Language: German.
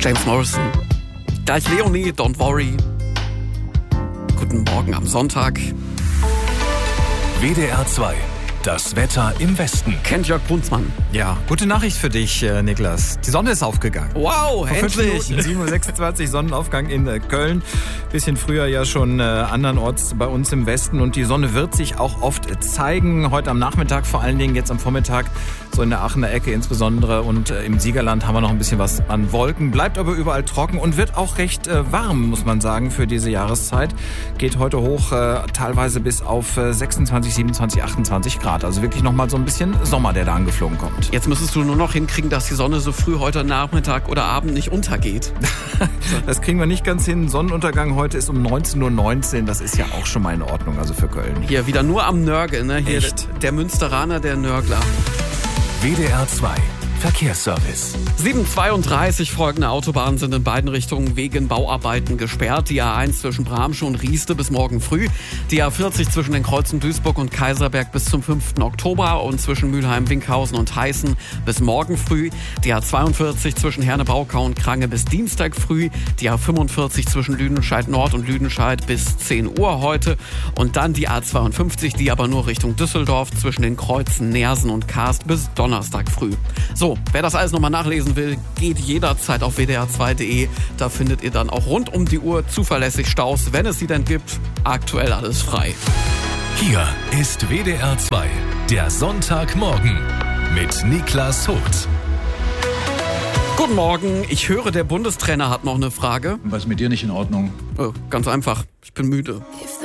James Morrison. Gleich Leonie, Don't Worry. Guten Morgen am Sonntag. WDR 2. Das Wetter im Westen. Kennt Jörg Brunsmann. Ja, gute Nachricht für dich, Niklas. Die Sonne ist aufgegangen. Wow, Vor endlich. 7:26 Uhr Sonnenaufgang in Köln. Bisschen früher ja schon andernorts bei uns im Westen. Und die Sonne wird sich auch oft zeigen. Heute am Nachmittag vor allen Dingen, jetzt am Vormittag, so in der Aachener Ecke insbesondere. Und im Siegerland haben wir noch ein bisschen was an Wolken. Bleibt aber überall trocken und wird auch recht warm, muss man sagen, für diese Jahreszeit. Geht heute hoch, teilweise bis auf 26, 27, 28 Grad. Also wirklich nochmal so ein bisschen Sommer, der da angeflogen kommt. Jetzt müsstest du nur noch hinkriegen, dass die Sonne so früh heute Nachmittag oder Abend nicht untergeht. Das kriegen wir nicht ganz hin. Sonnenuntergang heute ist um 19:19 Uhr. Das ist ja auch schon mal in Ordnung, also für Köln. Hier wieder nur am Nörgeln, ne? Hier Echt? der Münsteraner, der Nörgler. WDR 2. Verkehrsservice. 7:32 folgende Autobahnen sind in beiden Richtungen wegen Bauarbeiten gesperrt. Die A1 zwischen Bramsche und Rieste bis morgen früh. Die A40 zwischen den Kreuzen Duisburg und Kaiserberg bis zum 5. Oktober und zwischen Mülheim, Winkhausen und Heißen bis morgen früh. Die A42 zwischen Herne-Baukau und Krange bis Dienstag früh. Die A45 zwischen Lüdenscheid Nord und Lüdenscheid bis 10 Uhr heute. Und dann die A52, die aber nur Richtung Düsseldorf zwischen den Kreuzen Neersen und Karst bis Donnerstag früh. So, wer das alles nochmal nachlesen will, geht jederzeit auf wdr2.de. Da findet ihr dann auch rund um die Uhr zuverlässig Staus, wenn es sie denn gibt. Aktuell alles frei. Hier ist WDR 2. Der Sonntagmorgen mit Niklas Hoth. Guten Morgen, ich höre, der Bundestrainer hat noch eine Frage. Was ist mit dir nicht in Ordnung? Ganz einfach, ich bin müde. If